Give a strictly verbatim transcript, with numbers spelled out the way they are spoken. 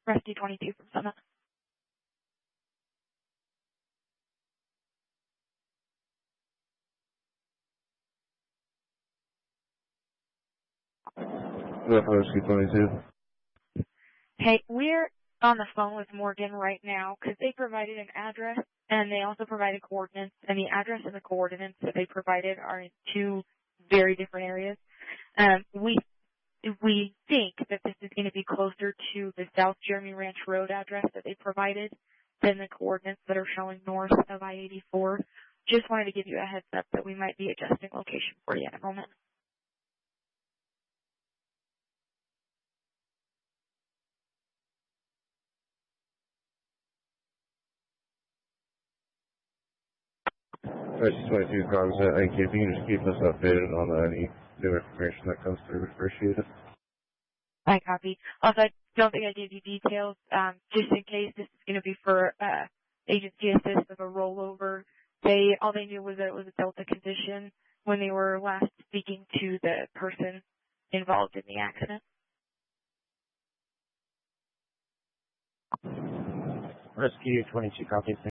Rescue twenty-two from Summit. Rescue twenty-two. Hey, we're on the phone with Morgan right now because they provided an address and they also provided coordinates, and the address and the coordinates that they provided are in two very different areas. Um, we we think that this is going to be closer to the South Jeremy Ranch Road address that they provided than the coordinates that are showing north of I eighty-four. Just wanted to give you a heads up that we might be adjusting location for you in a moment. Rescue twenty-two concept. Thank you. If you can just keep us updated on any new information that comes through, we appreciate it. I copy. Also, I don't think I gave you details, um, just in case this is going to be for uh, agency assist of a rollover. They all they knew was that it was a Delta condition when they were last speaking to the person involved in the accident. Rescue twenty-two copy.